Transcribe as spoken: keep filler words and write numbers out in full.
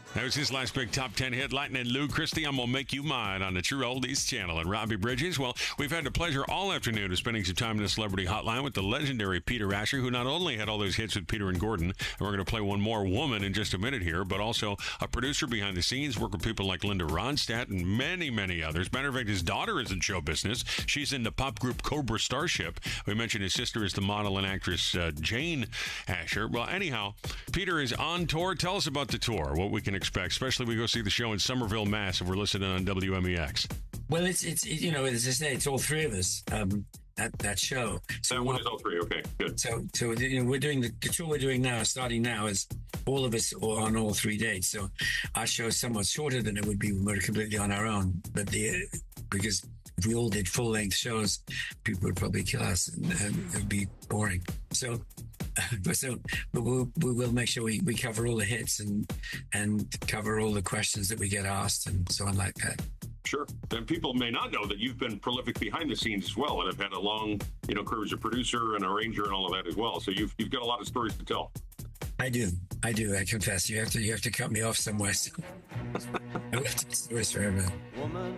That was his last big top ten hit, Lightning Lou Christie. I'm going to make you mine on the True Oldies channel. And Robbie Bridges, well, we've had the pleasure all afternoon of spending some time in the Celebrity Hotline with the legendary Peter Asher, who not only had all those hits with Peter and Gordon, and we're going to play one more woman in just a minute here, but also a producer behind the scenes, work with people like Linda Ronstadt and many, many others. Matter of fact, his daughter is in show business. She's in the pop group Cobra Starship. We mentioned his sister is the model and actress uh, Jane Asher. Well, anyhow, Peter is on tour. Tell us about the tour, what we can expect, especially we go see the show in Somerville, Mass, if we're listening on W M E X. Well, it's, it's you know, as I say, it's all three of us um, at that show. So that one is all three, okay, good. So, so you know, we're doing the, the tour we're doing now, starting now, is all of us are on all three dates. So our show is somewhat shorter than it would be when we're completely on our own. But the because if we all did full-length shows, people would probably kill us, and, and it would be boring. So, but so but we'll, we will make sure we, we cover all the hits and and cover all the questions that we get asked and so on like that. Sure. And people may not know that you've been prolific behind the scenes as well, and have had a long, you know, career as a producer and arranger and all of that as well. So you've you've got a lot of stories to tell. I do, I do. I confess. You have to you have to cut me off somewhere. So. I have to stories forever. Woman.